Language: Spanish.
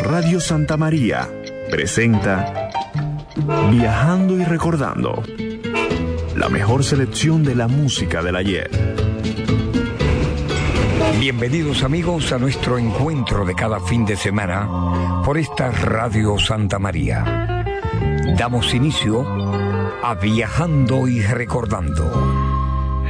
Radio Santa María presenta Viajando y Recordando, la mejor selección de la música del ayer. Bienvenidos amigos a nuestro encuentro de cada fin de semana por esta Radio Santa María. Damos inicio a Viajando y Recordando.